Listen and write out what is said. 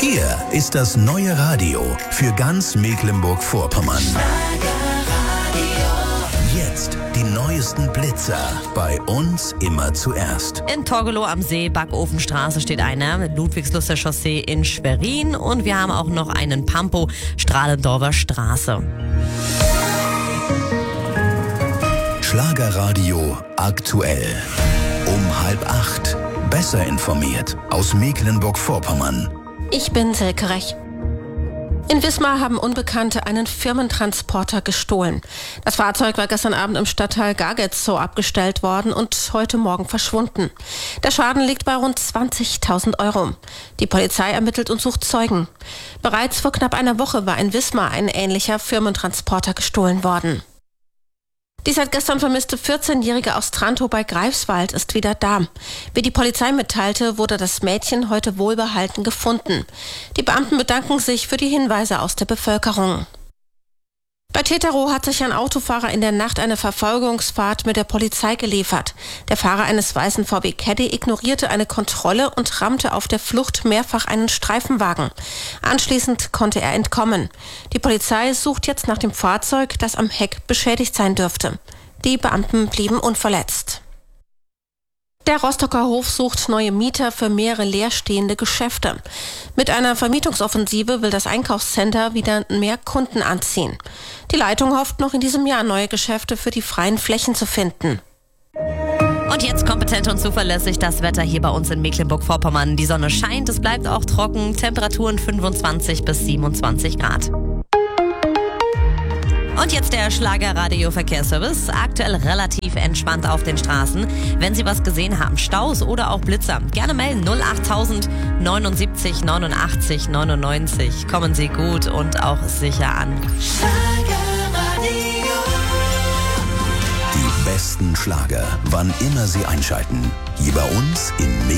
Hier ist das neue Radio für ganz Mecklenburg-Vorpommern. Jetzt die neuesten Blitzer. Bei uns immer zuerst. In Torgelow am See, Backofenstraße steht einer, Ludwigsluster Chaussee in Schwerin und wir haben auch noch einen Pampo, Strahlendorfer Straße. Schlagerradio aktuell. Um 7:30. Besser informiert aus Mecklenburg-Vorpommern. Ich bin Silke Rech. In Wismar haben Unbekannte einen Firmentransporter gestohlen. Das Fahrzeug war gestern Abend im Stadtteil Gargetzow abgestellt worden und heute Morgen verschwunden. Der Schaden liegt bei rund 20.000 Euro. Die Polizei ermittelt und sucht Zeugen. Bereits vor knapp einer Woche war in Wismar ein ähnlicher Firmentransporter gestohlen worden. Die seit gestern vermisste 14-Jährige aus Trantow bei Greifswald ist wieder da. Wie die Polizei mitteilte, wurde das Mädchen heute wohlbehalten gefunden. Die Beamten bedanken sich für die Hinweise aus der Bevölkerung. Bei Teterow hat sich ein Autofahrer in der Nacht eine Verfolgungsfahrt mit der Polizei geliefert. Der Fahrer eines weißen VW Caddy ignorierte eine Kontrolle und rammte auf der Flucht mehrfach einen Streifenwagen. Anschließend konnte er entkommen. Die Polizei sucht jetzt nach dem Fahrzeug, das am Heck beschädigt sein dürfte. Die Beamten blieben unverletzt. Der Rostocker Hof sucht neue Mieter für mehrere leerstehende Geschäfte. Mit einer Vermietungsoffensive will das Einkaufscenter wieder mehr Kunden anziehen. Die Leitung hofft noch in diesem Jahr neue Geschäfte für die freien Flächen zu finden. Und jetzt kompetent und zuverlässig das Wetter hier bei uns in Mecklenburg-Vorpommern. Die Sonne scheint, es bleibt auch trocken, Temperaturen 25 bis 27 Grad. Und jetzt der Schlager-Radio-Verkehrsservice. Aktuell relativ entspannt auf den Straßen. Wenn Sie was gesehen haben, Staus oder auch Blitzer, gerne melden 08000 79 89 99. Kommen Sie gut und auch sicher an. Die besten Schlager, wann immer Sie einschalten. Hier bei uns in